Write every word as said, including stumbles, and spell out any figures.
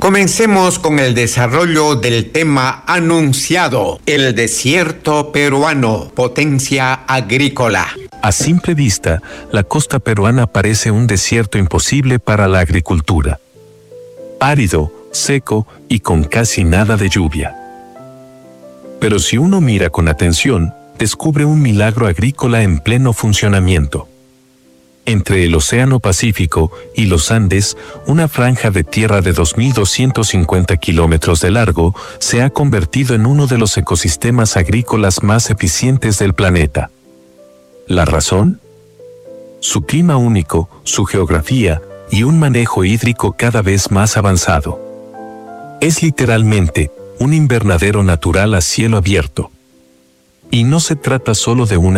Comencemos con el desarrollo del tema anunciado, el desierto peruano, potencia agrícola. A simple vista, la costa peruana parece un desierto imposible para la agricultura. Árido, seco y con casi nada de lluvia. Pero si uno mira con atención, descubre un milagro agrícola en pleno funcionamiento. Entre el Océano Pacífico y los Andes, una franja de tierra de dos mil doscientos cincuenta kilómetros de largo se ha convertido en uno de los ecosistemas agrícolas más eficientes del planeta. ¿La razón? Su clima único, su geografía y un manejo hídrico cada vez más avanzado. Es literalmente un invernadero natural a cielo abierto. Y no se trata solo de una